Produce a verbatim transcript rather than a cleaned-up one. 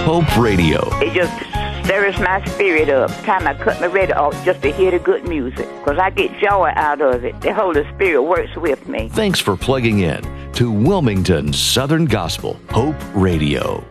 Hope Radio. It just stirs my spirit up. Time I cut my radio off just to hear the good music, because I get joy out of it. The Holy Spirit works with me. Thanks for plugging in to Wilmington Southern Gospel Hope Radio.